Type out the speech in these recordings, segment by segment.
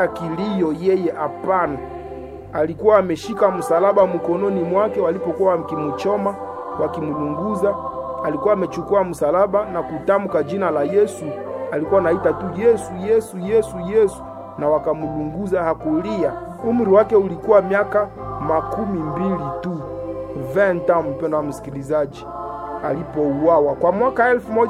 kilio, yeye hapana. Alikuwa ameshika msalaba mkononi mwake walipokuwa wakimchoma, wakimlunguza. Alikuwa amechukua msalaba na kutamka jina la Yesu. Alikuwa anaita tu Yesu, Yesu, Yesu, Yesu, na wakamlunguza. Hakulia. Umri wake ulikuwa miaka 12 tu, 20 ans, mpendwa wa msikilizaji, alipouawa. Kwa mwaka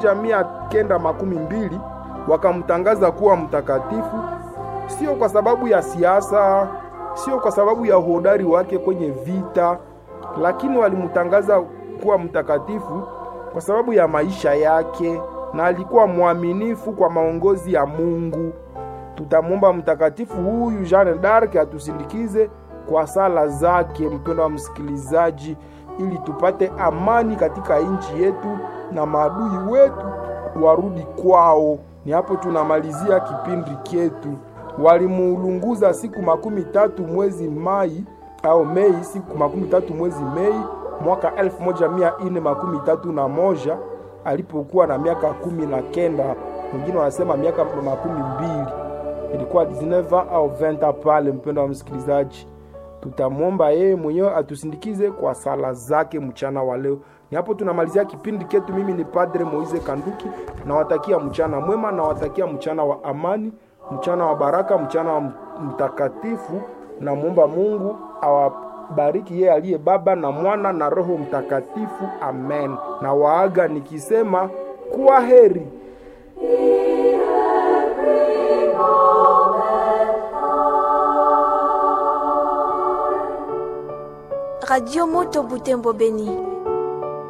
1912 wakamtangaza kuwa mtakatifu, sio kwa sababu ya siasa, sio kwa sababu ya uhodari wake kwenye vita, lakini walimtangaza kuwa mtakatifu kwa sababu ya maisha yake, na alikuwa mwaminifu kwa maongozi ya Mungu. Tutamwomba mtakatifu huyu Jeanne d'Arc atusindikize kwa sala zake, mpendwa wa msikilizaji, ili tupate amani katika nchi yetu na maadui wetu warudi kwao. Ni hapo tunamalizia kipindi chetu. Walimulunguza siku 13 mwezi Mei, siku 13 mwezi Mei mwaka 1431 alipokuwa na miaka 19. Wengine wanasema miaka 12. Ilikuwa 19 au 20 pale, mpendwa wa msikilizaji. Tutamwomba yeye mwenyewe atusindikize kwa sala zake mchana wa leo. Ni hapo tunamalizia kipindi chetu. Mimi ni Padre Moise Kanduki, nawatakia mchana mwema, nawatakia mchana wa amani, mchana wa baraka, mchana wa mtakatifu. Na muomba Mungu awabariki yeye aliye Baba na Mwana na Roho Mtakatifu. Amen. Na waaga nikisema kwa heri. Radio Moto Butembo Beni.